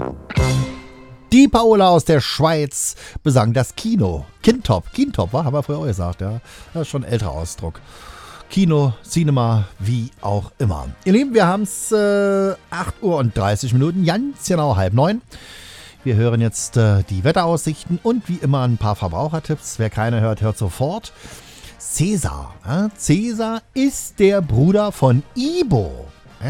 Die Paola aus der Schweiz besang das Kino. Kintop, haben wir früher auch gesagt, ja. Das ist schon ein älterer Ausdruck. Kino, Cinema, wie auch immer. Ihr Lieben, wir haben es 8:30 Uhr, ganz genau 8:30. Wir hören jetzt die Wetteraussichten und wie immer ein paar Verbrauchertipps. Wer keine hört, hört sofort. Cäsar. Ja? Cäsar ist der Bruder von Ibo.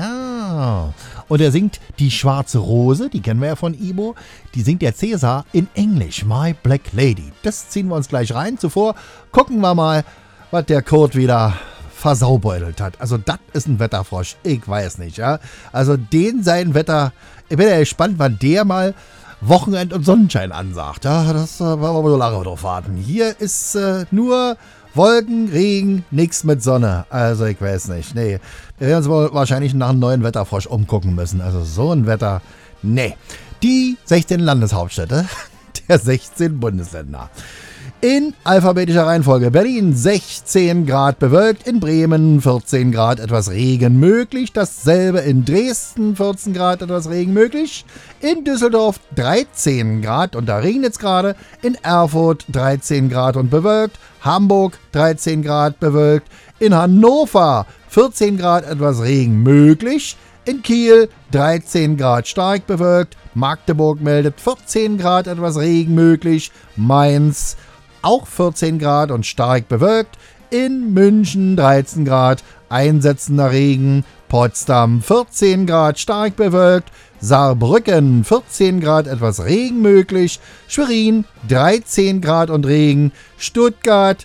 Ja. Und er singt Die schwarze Rose, die kennen wir ja von Ibo. Die singt der Cäsar in Englisch, My Black Lady. Das ziehen wir uns gleich rein. Zuvor gucken wir mal, was der Kurt wieder versaubeutelt hat. Also das ist ein Wetterfrosch. Ich weiß nicht, ja. Also sein Wetter, ich bin ja gespannt, wann der mal Wochenend und Sonnenschein ansagt. Ja, das wollen wir so lange drauf warten. Hier ist nur Wolken, Regen, nichts mit Sonne. Also ich weiß nicht. Nee, wir werden uns wohl wahrscheinlich nach einem neuen Wetterfrosch umgucken müssen. Also so ein Wetter, nee. Die 16 Landeshauptstädte der 16 Bundesländer. In alphabetischer Reihenfolge: Berlin 16 Grad bewölkt, in Bremen 14 Grad etwas Regen möglich, dasselbe in Dresden 14 Grad etwas Regen möglich, in Düsseldorf 13 Grad und da regnet es gerade, in Erfurt 13 Grad und bewölkt, Hamburg 13 Grad bewölkt, in Hannover 14 Grad etwas Regen möglich, in Kiel 13 Grad stark bewölkt, Magdeburg meldet 14 Grad etwas Regen möglich, Mainz auch 14 Grad und stark bewölkt. In München 13 Grad, einsetzender Regen. Potsdam 14 Grad, stark bewölkt. Saarbrücken 14 Grad, etwas Regen möglich. Schwerin 13 Grad und Regen. Stuttgart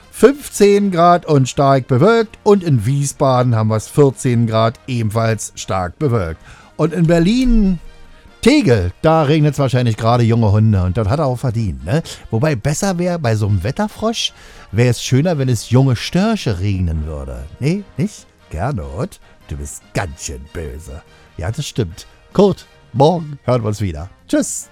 15 Grad und stark bewölkt. Und in Wiesbaden haben wir es 14 Grad, ebenfalls stark bewölkt. Und in Berlin Tegel, da regnet es wahrscheinlich gerade junge Hunde und das hat er auch verdient, ne? Wobei besser wäre, bei so einem Wetterfrosch, wäre es schöner, wenn es junge Störche regnen würde. Nee, nicht? Gernot, du bist ganz schön böse. Ja, das stimmt. Kurt, morgen hören wir uns wieder. Tschüss.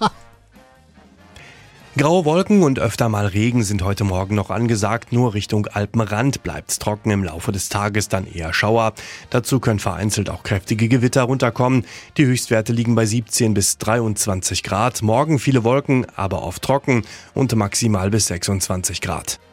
Graue Wolken und öfter mal Regen sind heute Morgen noch angesagt. Nur Richtung Alpenrand bleibt's trocken, im Laufe des Tages dann eher Schauer. Dazu können vereinzelt auch kräftige Gewitter runterkommen. Die Höchstwerte liegen bei 17 bis 23 Grad. Morgen viele Wolken, aber oft trocken und maximal bis 26 Grad.